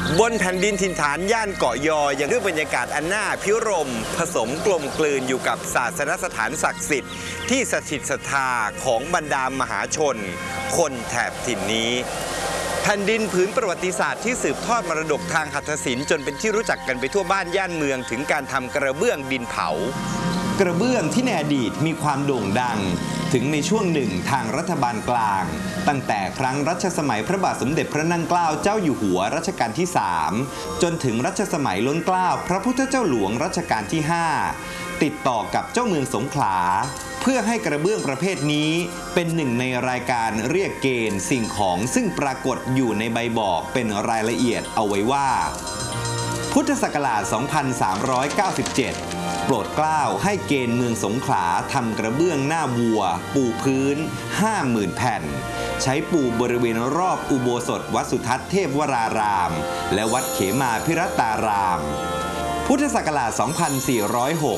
บนแผ่นดินถิ่นฐานย่านเกาะยอยังด้วยบรรยากาศอันน่าพิรมผสมกลมกลืนอยู่กับศาสนสถานศักดิ์สิทธิ์ที่สถิตศรัทธาของบรรดามหาชนคนแถบถิ่นนี้แผ่นดินผืนประวัติศาสตร์ที่สืบทอดมรดกทางหัตถศิลป์จนเป็นที่รู้จักกันไปทั่วบ้านย่านเมืองถึงการทำกระเบื้องดินเผากระเบื้องที่ในอดีตมีความโด่งดังถึงในช่วงหนึ่งทางรัฐบาลกลางตั้งแต่ครั้งรัชสมัยพระบาทสมเด็จพระนั่งเกล้าเจ้าอยู่หัวรัชกาลที่3จนถึงรัชสมัยล้นเกล้าพระพุทธเจ้าหลวงรัชกาลที่5ติดต่อกับเจ้าเมืองสงขลาเพื่อให้กระเบื้องประเภทนี้เป็นหนึ่งในรายการเรียกเกณฑ์สิ่งของซึ่งปรากฏอยู่ในใบบอกเป็นรายละเอียดเอาไว้ว่าพุทธศักราช 2397 โปรดเกล้าให้เกณฑ์เมืองสงขลาทำกระเบื้องหน้าวัวปูพื้น 50,000 แผ่นใช้ปูบริเวณรอบอุโบสถวัดสุทัศน์เทพวรารามและวัดเขมาพิรัตตารามพุทธศักราช 2406